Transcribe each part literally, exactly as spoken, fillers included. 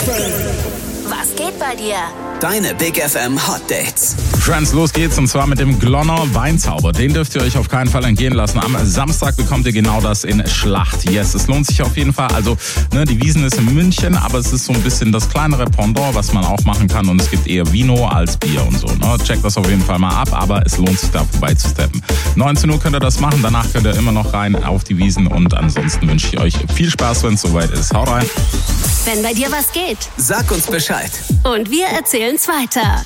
Was geht bei dir? Deine Big F M Hot Dates. Friends, los geht's und zwar mit dem Glonner Weinzauber. Den dürft ihr euch auf keinen Fall entgehen lassen. Am Samstag bekommt ihr genau das in Schlacht. Yes, es lohnt sich auf jeden Fall. Also, ne, die Wiesn ist in München, aber es ist so ein bisschen das kleinere Pendant, was man auch machen kann. Und es gibt eher Vino als Bier und so. Ne? Checkt das auf jeden Fall mal ab, aber es lohnt sich da vorbeizusteppen. neunzehn Uhr könnt ihr das machen, danach könnt ihr immer noch rein auf die Wiesn und ansonsten wünsche ich euch viel Spaß, wenn es soweit ist. Haut rein. Wenn bei dir was geht. Sag uns Bescheid. Und wir erzählen's weiter.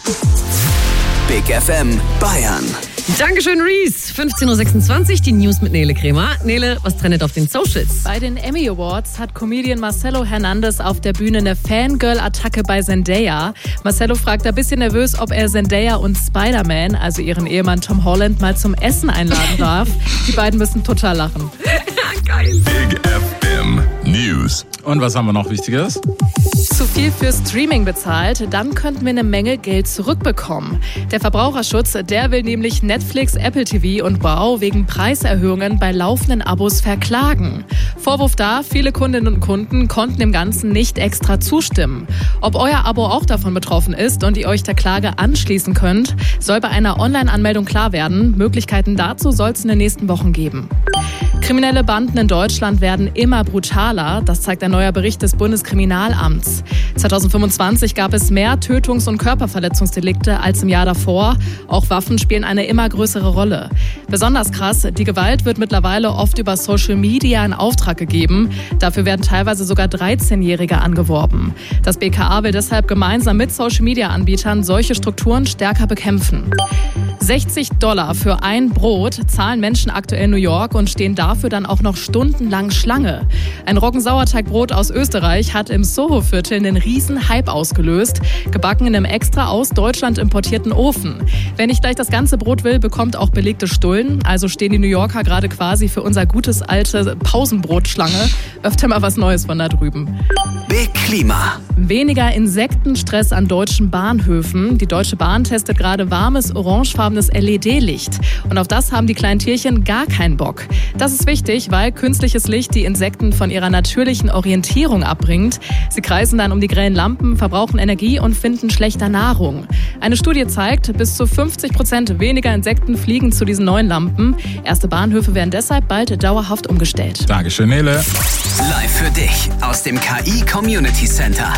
Big F M Bayern. Dankeschön, Reese. fünfzehn Uhr sechsundzwanzig, die News mit Nele Kremer. Nele, was trendet auf den Socials? Bei den Emmy Awards hat Comedian Marcelo Hernandez auf der Bühne eine Fangirl-Attacke bei Zendaya. Marcelo fragt ein bisschen nervös, ob er Zendaya und Spider-Man, also ihren Ehemann Tom Holland, mal zum Essen einladen darf. Die beiden müssen total lachen. Geil. Big F M News. Und was haben wir noch Wichtiges? Zu viel für Streaming bezahlt, dann könnten wir eine Menge Geld zurückbekommen. Der Verbraucherschutz, der will nämlich Netflix, Apple T V und Wow wegen Preiserhöhungen bei laufenden Abos verklagen. Vorwurf da, viele Kundinnen und Kunden konnten dem Ganzen nicht extra zustimmen. Ob euer Abo auch davon betroffen ist und ihr euch der Klage anschließen könnt, soll bei einer Online-Anmeldung klar werden. Möglichkeiten dazu soll es in den nächsten Wochen geben. Kriminelle Banden in Deutschland werden immer brutaler, das zeigt ein neuer Bericht des Bundeskriminalamts. zwanzig fünfundzwanzig gab es mehr Tötungs- und Körperverletzungsdelikte als im Jahr davor. Auch Waffen spielen eine immer größere Rolle. Besonders krass, die Gewalt wird mittlerweile oft über Social Media in Auftrag gegeben. Dafür werden teilweise sogar dreizehnjährige angeworben. Das B K A will deshalb gemeinsam mit Social Media Anbietern solche Strukturen stärker bekämpfen. sechzig Dollar für ein Brot zahlen Menschen aktuell in New York und stehen dafür dann auch noch stundenlang Schlange. Ein Roggensauerteigbrot aus Österreich hat im Soho-Viertel einen riesen Hype ausgelöst, gebacken in einem extra aus Deutschland importierten Ofen. Wer nicht gleich das ganze Brot will, bekommt auch belegte Stullen. Also stehen die New Yorker gerade quasi für unser gutes alte Pausenbrotschlange. Öfter mal was Neues von da drüben. Big Klima. Weniger Insektenstress an deutschen Bahnhöfen. Die Deutsche Bahn testet gerade warmes, orangefarbenes L E D-Licht. Und auf das haben die kleinen Tierchen gar keinen Bock. Das ist wichtig, weil künstliches Licht die Insekten von ihrer natürlichen Orientierung abbringt. Sie kreisen dann um die grellen Lampen, verbrauchen Energie und finden schlechter Nahrung. Eine Studie zeigt, bis zu fünfzig Prozent weniger Insekten fliegen zu diesen neuen Lampen. Erste Bahnhöfe werden deshalb bald dauerhaft umgestellt. Dankeschön, Nele. Live für dich aus dem K I Community Center.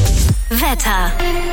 Wetter.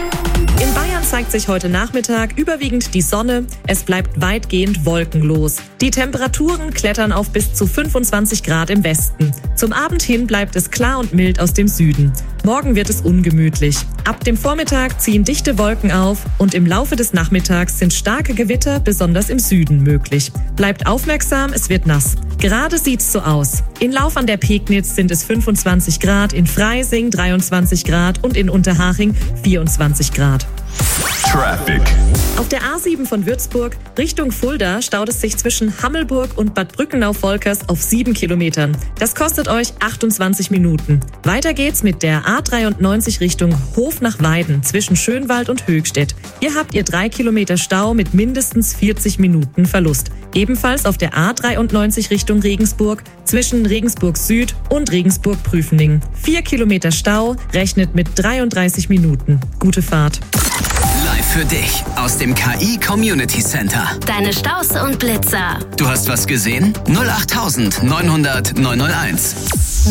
In Bayern zeigt sich heute Nachmittag überwiegend die Sonne. Es bleibt weitgehend wolkenlos. Die Temperaturen klettern auf bis zu fünfundzwanzig Grad im Westen. Zum Abend hin bleibt es klar und mild aus dem Süden. Morgen wird es ungemütlich. Ab dem Vormittag ziehen dichte Wolken auf und im Laufe des Nachmittags sind starke Gewitter besonders im Süden möglich. Bleibt aufmerksam, es wird nass. Gerade sieht's so aus. In Lauf an der Pegnitz sind es fünfundzwanzig Grad, in Freising dreiundzwanzig Grad und in Unterhaching vierundzwanzig Grad. Traffic. Auf der A sieben von Würzburg Richtung Fulda staut es sich zwischen Hammelburg und Bad Brückenau-Volkers auf sieben Kilometern. Das kostet euch achtundzwanzig Minuten. Weiter geht's mit der A dreiundneunzig Richtung Hof nach Weiden zwischen Schönwald und Höchstädt. Hier habt ihr drei Kilometer Stau mit mindestens vierzig Minuten Verlust. Ebenfalls auf der A dreiundneunzig Richtung Regensburg zwischen Regensburg Süd und Regensburg-Prüfening. Vier Kilometer Stau, rechnet mit dreiunddreißig Minuten. Gute Fahrt. Live für dich aus dem K I Community Center. Deine Staus und Blitzer. Du hast was gesehen? null acht neunhundert neunhunderteins.